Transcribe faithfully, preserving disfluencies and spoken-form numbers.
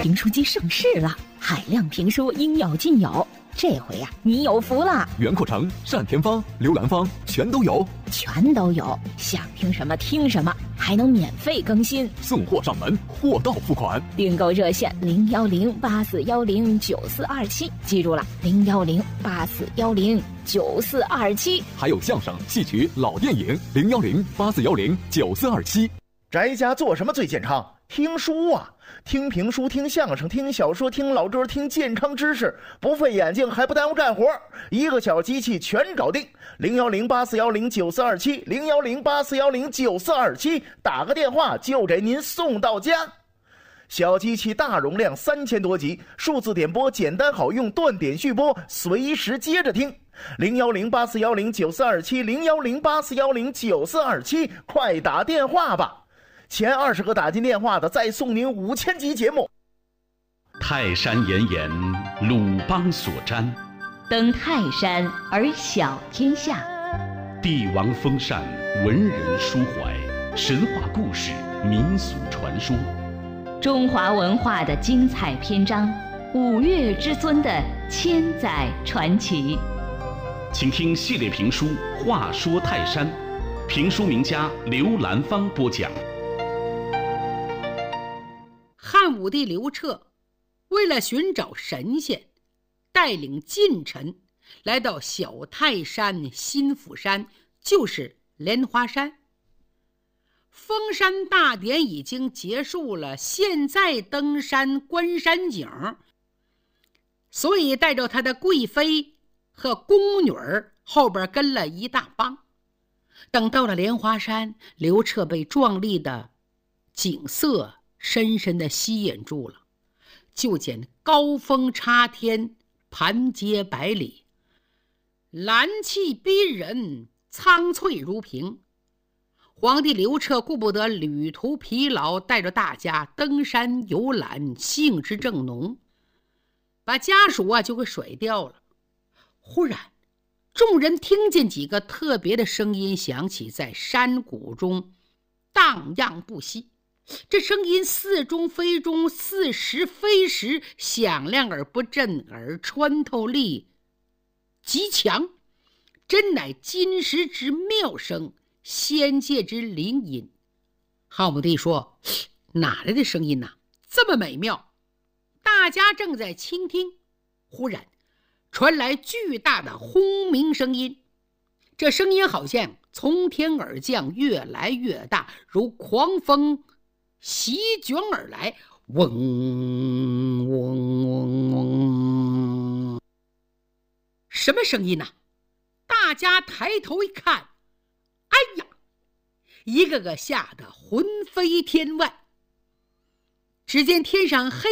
评书机上市了，海量评书应有尽有。这回呀、啊，你有福了！ 袁阔成、单田芳、刘兰芳全都有， 全都有，想听什么听什么，还能免费更新， 送货上门，货到付款。 订购热线零幺零八四幺零九四二七，记住了，零幺零八四幺零九四二七。 还有相声、戏曲、老电影零幺零八四幺零九四二七。 宅家做什么最健康？听书啊，听评书，听相声，听小说，听老歌，听健康知识，不费眼睛还不耽误干活，一个小机器全搞定。零幺零八四幺零九四二七，零幺零八四幺零九四二七，打个电话就给您送到家。小机器大容量，三千多集，数字点播简单好用，断点续播，随时接着听。零幺零八四幺零九四二七，零幺零八四幺零九四二七，快打电话吧！前二十个打进电话的，再送您五千集节目。 泰山岩岩，鲁邦所瞻， 登泰山而小天下。 帝王风扇，文人抒怀，神话故事，民俗传说， 中华文化的精彩篇章，五岳之尊的千载传奇。 请听系列评书《话说泰山》，评书名家刘兰芳播讲。 汉武帝刘彻为了寻找神仙，带领近臣来到小泰山新府山，就是莲花山。封山大典已经结束了，现在登山观山景，所以带着他的贵妃和宫女儿后边跟了一大帮。等到了莲花山，刘彻被壮丽的景色深深地吸引住了。就见高峰插天，盘阶百里，蓝气逼人，苍翠如屏。皇帝刘彻顾不得旅途疲劳，带着大家登山游览，兴致正浓，把家属啊就给甩掉了。忽然众人听见几个特别的声音响起，在山谷中荡漾不息。这声音似中非中，似实非实，响亮而不震耳，穿透力极强，真乃金石之妙声，仙界之灵音。汉武帝说：哪来的声音呢、啊？这么美妙！大家正在倾听，忽然传来巨大的轰鸣声音，这声音好像从天而降，越来越大，如狂风席卷而来，嗡嗡嗡嗡。什么声音呢、啊？大家抬头一看，哎呀，一个个吓得魂飞天外。只见天上黑